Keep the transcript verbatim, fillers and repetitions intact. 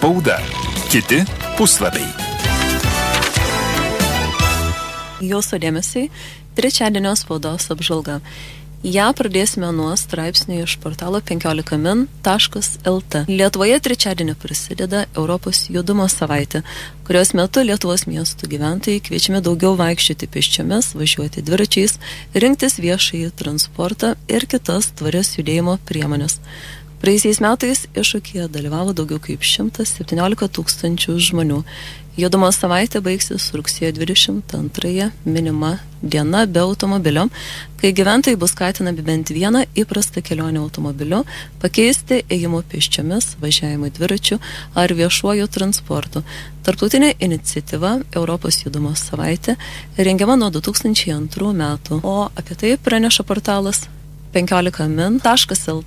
Spauda. Kiti puslapiai. Jūsų dėmesiai trečiadienio spaudos apžvalga. Ja pradėsime nuo straipsnių iš portalo penkiolika min taškas lt. Lietuvoje trečiadienį prasideda Europos judumo savaitė, kurios metu Lietuvos miestų gyventojai kviečiami daugiau vaikščioti pėsčiomis, važiuoti dviračiais, rinktis viešąjį transportą ir kitas tvarias judėjimo priemonės. Praėjusiais metais iššūkyje dalyvavo daugiau kaip šimtas septyniolika tūkstančių žmonių. Judumo savaitė baigsis rugsėjo dvidešimt antrąją, minima diena be automobilio, kai gyventojai bus skatinami bent vieną įprastą kelionę automobiliu pakeisti ėjimo pėsčiomis, važiavimui dviračiu ar viešuoju transportu. Tarptautinė iniciatyva Europos judumo savaitė rengiama nuo du tūkstančiai antrų metų, o apie tai praneša portalas penkiolika min taškas lt.